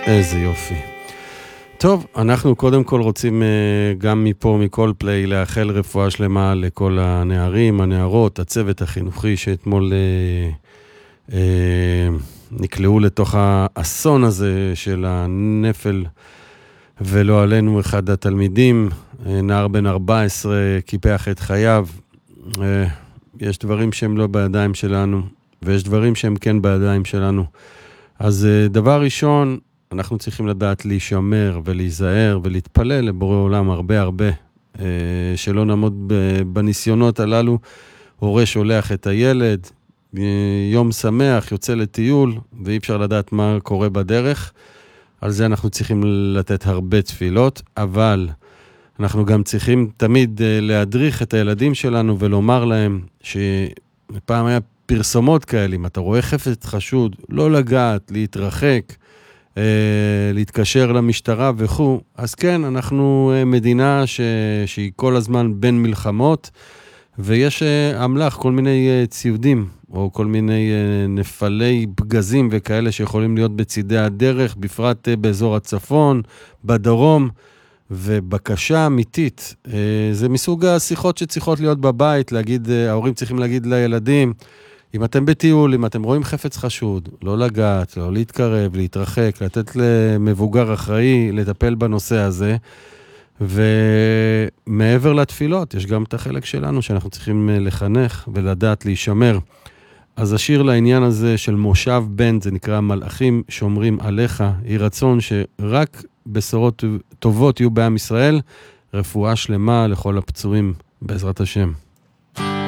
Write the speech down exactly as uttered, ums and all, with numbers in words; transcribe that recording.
איזה יופי. טוב, אנחנו קודם כל רוצים גם מפה, מכל פליי, לאחל רפואה שלמה לכל הנערים, הנערות, הצוות החינוכי שאתמול אה, אה, נקלעו לתוך האסון הזה של הנפל, ולא עלינו אחד התלמידים, נער בן ארבע עשרה, קיפח את חייו. אה, יש דברים שהם לא בידיים שלנו, ויש דברים שהם כן בידיים שלנו. אז אה, דבר ראשון, אנחנו צריכים לדעת להישמר ולהיזהר ולהתפלל לבורא עולם הרבה הרבה, שלא נעמוד בניסיונות הללו. הורה שולח את הילד, יום שמח, יוצא לטיול, ואי אפשר לדעת מה קורה בדרך. על זה אנחנו צריכים לתת הרבה תפילות, אבל אנחנו גם צריכים תמיד להדריך את הילדים שלנו ולומר להם שפעם היה פרסומות כאלה, אם אתה רואה חפץ חשוד, לא לגעת, להתרחק, להתקשר למשטרה וכו'. אז כן, אנחנו מדינה ש... שהיא כל הזמן בין מלחמות, ויש אמל"ח, כל מיני ציודים, או כל מיני נפלי פגזים וכאלה שיכולים להיות בצידי הדרך, בפרט באזור הצפון, בדרום, ובקשה אמיתית. זה מסוג השיחות שצריכות להיות בבית, להגיד, ההורים צריכים להגיד לילדים, אם אתם בטיול, אם אתם רואים חפץ חשוד, לא לגעת, לא להתקרב, להתרחק, לתת למבוגר אחראי, לטפל בנושא הזה. ומעבר לתפילות, יש גם את החלק שלנו שאנחנו צריכים לחנך ולדעת להישמר. אז השיר לעניין הזה של מושב בן, זה נקרא מלאכים שומרים עליך, היא רצון שרק בשורות טובות יהיו בעם ישראל, רפואה שלמה לכל הפצועים בעזרת השם.